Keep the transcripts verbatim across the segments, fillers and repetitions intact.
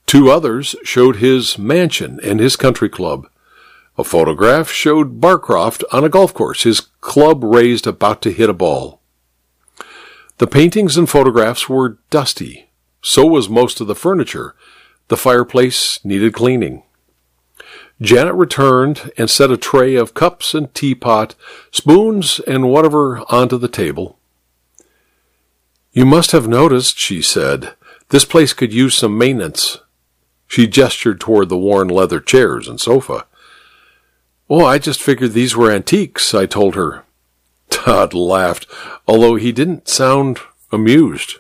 Two others showed his mansion and his country club. A photograph showed Barcroft on a golf course, his club raised about to hit a ball. The paintings and photographs were dusty. So was most of the furniture. The fireplace needed cleaning. Janet returned and set a tray of cups and teapot, spoons, and whatever onto the table. "You must have noticed," she said, "this place could use some maintenance." She gestured toward the worn leather chairs and sofa. "Oh, I just figured these were antiques," I told her. Todd laughed, although he didn't sound amused.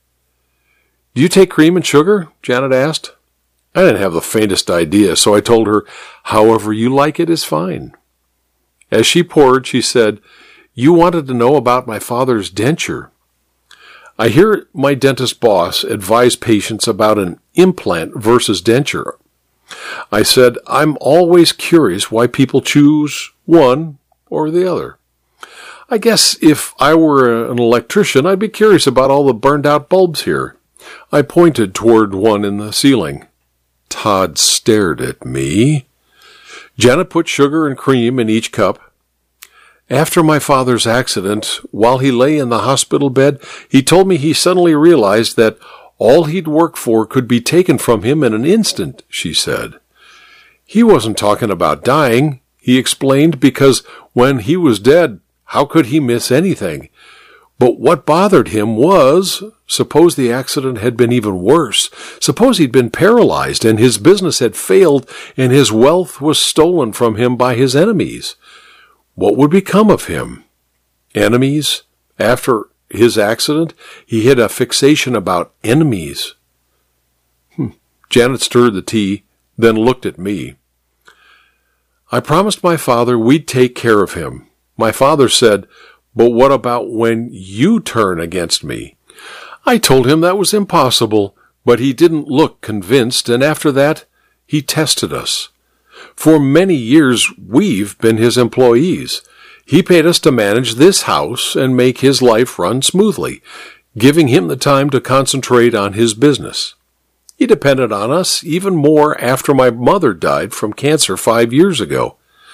"Do you take cream and sugar?" Janet asked. I didn't have the faintest idea, so I told her, "However you like it is fine." As she poured, she said, "You wanted to know about my father's denture. I hear my dentist boss advise patients about an implant versus denture." I said, "I'm always curious why people choose one or the other. I guess if I were an electrician, I'd be curious about all the burned-out bulbs here." I pointed toward one in the ceiling. Todd stared at me. Janet put sugar and cream in each cup. "After my father's accident, while he lay in the hospital bed, he told me he suddenly realized that all he'd worked for could be taken from him in an instant," she said. "He wasn't talking about dying," he explained, "because when he was dead, how could he miss anything? But what bothered him was, suppose the accident had been even worse. Suppose he'd been paralyzed and his business had failed and his wealth was stolen from him by his enemies. What would become of him? Enemies? After his accident, he had a fixation about enemies." Hmm. Janet stirred the tea, then looked at me. "I promised my father we'd take care of him. My father said, 'But what about when you turn against me?' I told him that was impossible, but he didn't look convinced, and after that, he tested us. For many years, we've been his employees. He paid us to manage this house and make his life run smoothly, giving him the time to concentrate on his business. He depended on us even more after my mother died from cancer five years ago.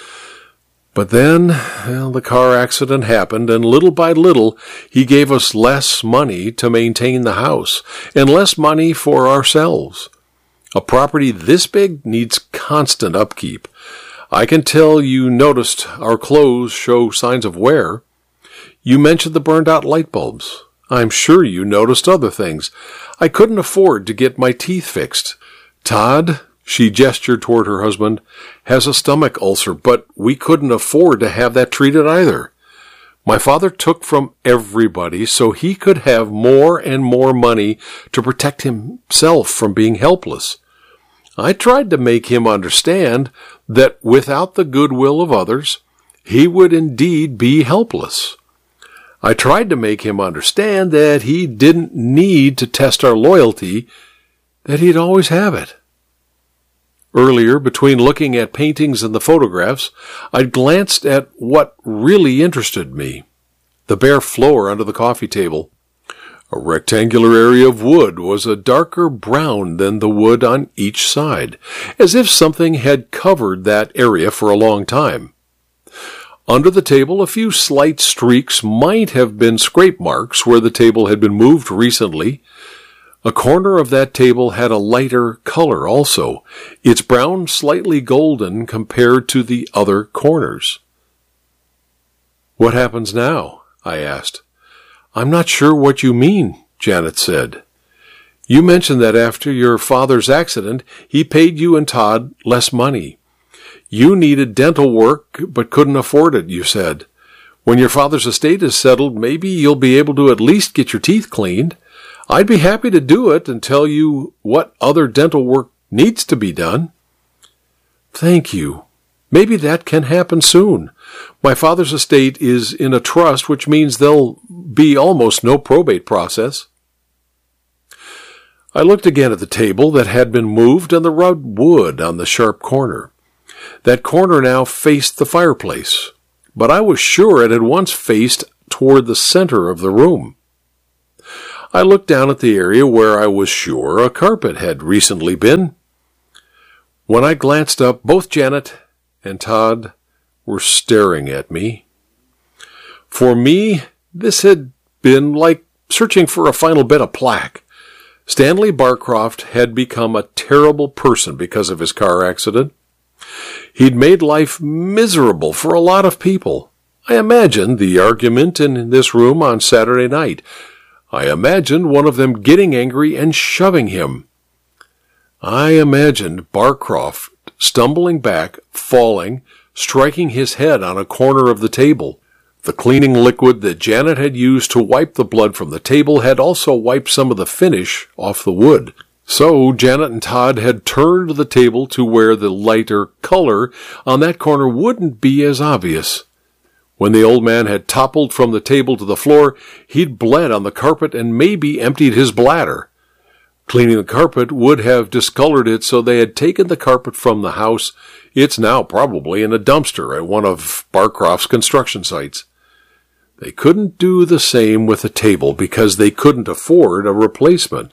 But then, well, the car accident happened, and little by little, he gave us less money to maintain the house, and less money for ourselves. A property this big needs constant upkeep. I can tell you noticed our clothes show signs of wear. You mentioned the burned-out light bulbs. I'm sure you noticed other things. I couldn't afford to get my teeth fixed. Todd," she gestured toward her husband, "has a stomach ulcer, but we couldn't afford to have that treated either. My father took from everybody so he could have more and more money to protect himself from being helpless. I tried to make him understand that without the goodwill of others, he would indeed be helpless. I tried to make him understand that he didn't need to test our loyalty, that he'd always have it. Earlier, between looking at paintings and the photographs, I'd glanced at what really interested me, the bare floor under the coffee table. A rectangular area of wood was a darker brown than the wood on each side, as if something had covered that area for a long time. Under the table, a few slight streaks might have been scrape marks where the table had been moved recently. A corner of that table had a lighter color also, its brown slightly golden compared to the other corners. "What happens now?" I asked. "I'm not sure what you mean," Janet said. "You mentioned that after your father's accident, he paid you and Todd less money. You needed dental work but couldn't afford it, you said. When your father's estate is settled, maybe you'll be able to at least get your teeth cleaned. I'd be happy to do it and tell you what other dental work needs to be done." "Thank you. Maybe that can happen soon. My father's estate is in a trust, which means there'll be almost no probate process." I looked again at the table that had been moved and the rubbed wood on the sharp corner. That corner now faced the fireplace, but I was sure it had once faced toward the center of the room. I looked down at the area where I was sure a carpet had recently been. When I glanced up, both Janet and Todd were staring at me. For me, this had been like searching for a final bit of plaque. Stanley Barcroft had become a terrible person because of his car accident. He'd made life miserable for a lot of people. I imagined the argument in this room on Saturday night. I imagined one of them getting angry and shoving him. I imagined Barcroft stumbling back, falling, striking his head on a corner of the table. The cleaning liquid that Janet had used to wipe the blood from the table had also wiped some of the finish off the wood. So Janet and Todd had turned the table to where the lighter color on that corner wouldn't be as obvious. When the old man had toppled from the table to the floor, he'd bled on the carpet and maybe emptied his bladder. Cleaning the carpet would have discolored it, so they had taken the carpet from the house. It's now probably in a dumpster at one of Barcroft's construction sites. They couldn't do the same with the table because they couldn't afford a replacement.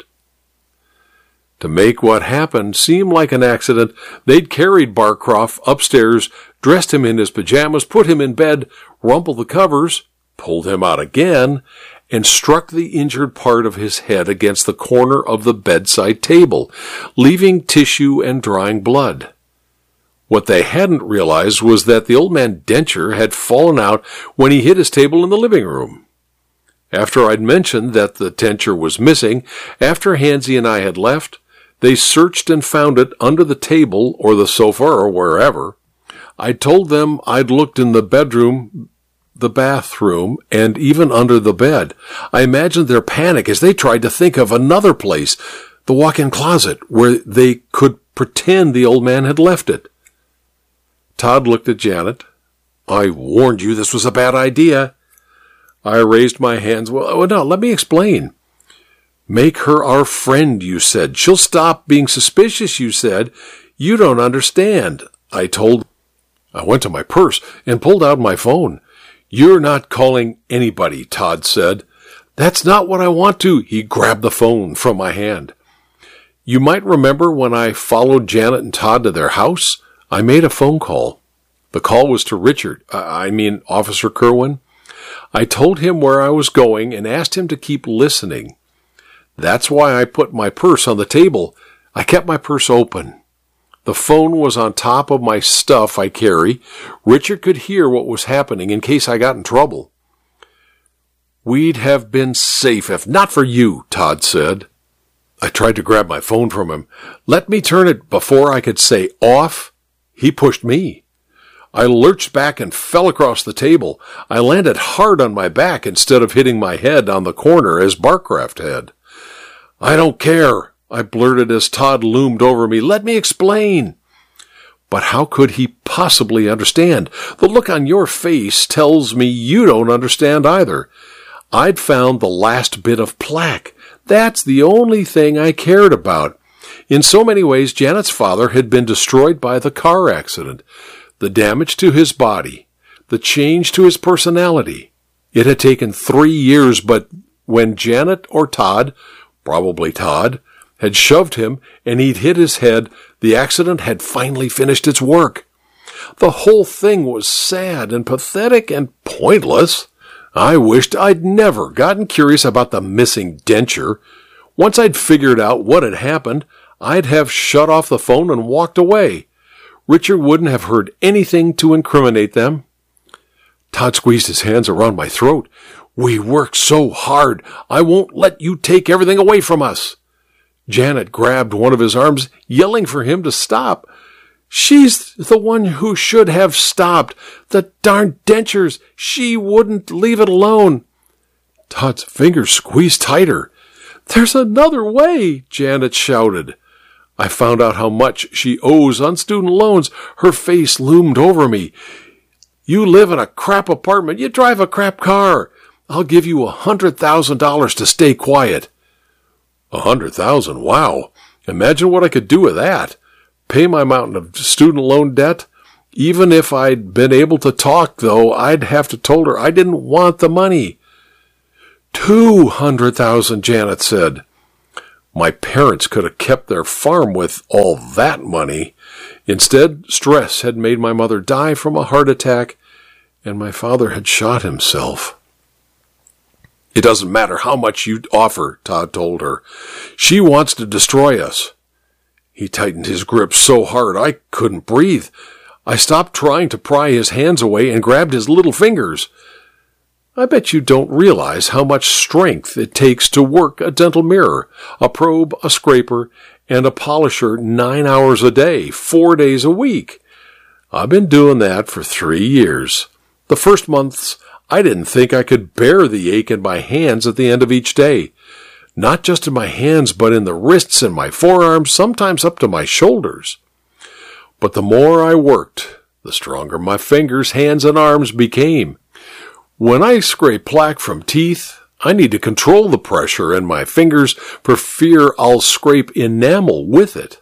To make what happened seem like an accident, they'd carried Barcroft upstairs, dressed him in his pajamas, put him in bed, rumpled the covers, pulled him out again, and struck the injured part of his head against the corner of the bedside table, leaving tissue and drying blood. What they hadn't realized was that the old man's denture had fallen out when he hit his table in the living room. After I'd mentioned that the denture was missing, after Hansy and I had left, they searched and found it under the table or the sofa or wherever. I told them I'd looked in the bedroom, the bathroom, and even under the bed. I imagined their panic as they tried to think of another place, the walk-in closet, where they could pretend the old man had left it. Todd looked at Janet. I warned you this was a bad idea. I raised my hands. Well, no, let me explain. Make her our friend, you said. She'll stop being suspicious, you said. You don't understand, I told. I went to my purse and pulled out my phone. You're not calling anybody, Todd said. That's not what I want to. He grabbed the phone from my hand. You might remember when I followed Janet and Todd to their house? I made a phone call. The call was to Richard, I mean Officer Kerwin. I told him where I was going and asked him to keep listening. That's why I put my purse on the table. I kept my purse open. The phone was on top of my stuff I carry. Richard could hear what was happening in case I got in trouble. We'd have been safe if not for you, Todd said. I tried to grab my phone from him. Let me turn it before I could say off. He pushed me. I lurched back and fell across the table. I landed hard on my back instead of hitting my head on the corner as Barcroft had. I don't care, I blurted as Todd loomed over me. Let me explain. But how could he possibly understand? The look on your face tells me you don't understand either. I'd found the last bit of plaque. That's the only thing I cared about. In so many ways, Janet's father had been destroyed by the car accident, the damage to his body, the change to his personality. It had taken three years, but when Janet or Todd, probably Todd, had shoved him and he'd hit his head, the accident had finally finished its work. The whole thing was sad and pathetic and pointless. I wished I'd never gotten curious about the missing denture. Once I'd figured out what had happened, I'd have shut off the phone and walked away. Richard wouldn't have heard anything to incriminate them. Todd squeezed his hands around my throat. We worked so hard. I won't let you take everything away from us. Janet grabbed one of his arms, yelling for him to stop. She's the one who should have stopped. The darn dentures. She wouldn't leave it alone. Todd's fingers squeezed tighter. There's another way, Janet shouted. I found out how much she owes on student loans. Her face loomed over me. You live in a crap apartment. You drive a crap car. I'll give you a hundred thousand dollars to stay quiet. A hundred thousand? Wow. Imagine what I could do with that. Pay my mountain of student loan debt. Even if I'd been able to talk, though, I'd have to told her I didn't want the money. Two hundred thousand, Janet said. My parents could have kept their farm with all that money. Instead, stress had made my mother die from a heart attack, and my father had shot himself. It doesn't matter how much you offer, Todd told her. She wants to destroy us. He tightened his grip so hard I couldn't breathe. I stopped trying to pry his hands away and grabbed his little fingers. I bet you don't realize how much strength it takes to work a dental mirror, a probe, a scraper, and a polisher nine hours a day, four days a week. I've been doing that for three years. The first months, I didn't think I could bear the ache in my hands at the end of each day. Not just in my hands, but in the wrists and my forearms, sometimes up to my shoulders. But the more I worked, the stronger my fingers, hands, and arms became. When I scrape plaque from teeth, I need to control the pressure in my fingers for fear I'll scrape enamel with it.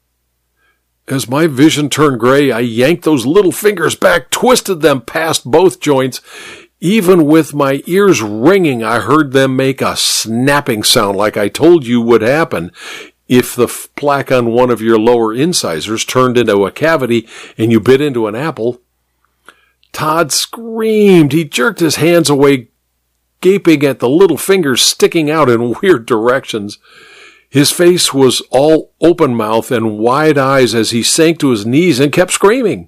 As my vision turned gray, I yanked those little fingers back, twisted them past both joints. Even with my ears ringing, I heard them make a snapping sound like I told you would happen if the plaque on one of your lower incisors turned into a cavity and you bit into an apple. Todd screamed. He jerked his hands away, gaping at the little fingers sticking out in weird directions. His face was all open mouth and wide eyes as he sank to his knees and kept screaming.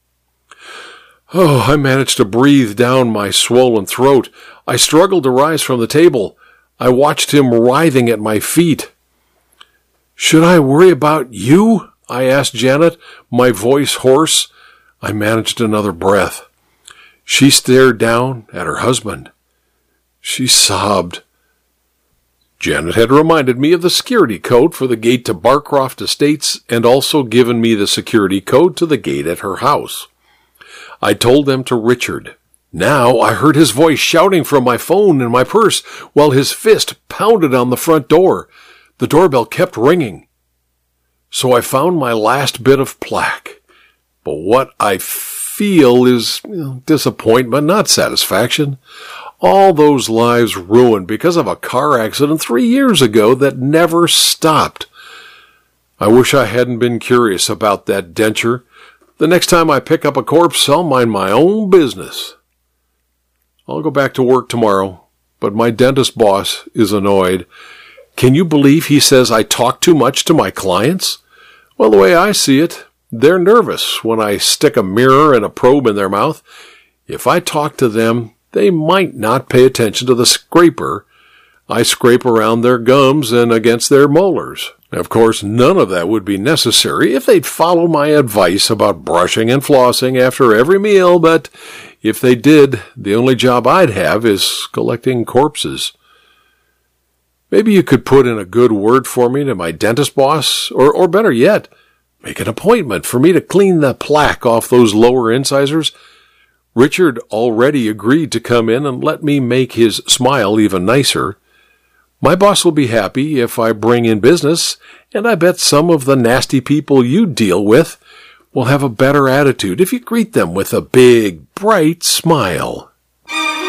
Oh, I managed to breathe down my swollen throat. I struggled to rise from the table. I watched him writhing at my feet. Should I worry about you? I asked Janet, my voice hoarse. I managed another breath. She stared down at her husband. She sobbed. Janet had reminded me of the security code for the gate to Barcroft Estates and also given me the security code to the gate at her house. I told them to Richard. Now I heard his voice shouting from my phone in my purse while his fist pounded on the front door. The doorbell kept ringing. So I found my last bit of plaque. But what I feel is you know, disappointment, not satisfaction. All those lives ruined because of a car accident three years ago that never stopped. I wish I hadn't been curious about that denture. The next time I pick up a corpse, I'll mind my own business. I'll go back to work tomorrow, but my dentist boss is annoyed. Can you believe he says I talk too much to my clients? Well, the way I see it, they're nervous when I stick a mirror and a probe in their mouth. If I talk to them, they might not pay attention to the scraper. I scrape around their gums and against their molars. Of course, none of that would be necessary if they'd follow my advice about brushing and flossing after every meal, but if they did, the only job I'd have is collecting corpses. Maybe you could put in a good word for me to my dentist boss, or, or better yet, make an appointment for me to clean the plaque off those lower incisors. Richard already agreed to come in and let me make his smile even nicer. My boss will be happy if I bring in business, and I bet some of the nasty people you deal with will have a better attitude if you greet them with a big, bright smile.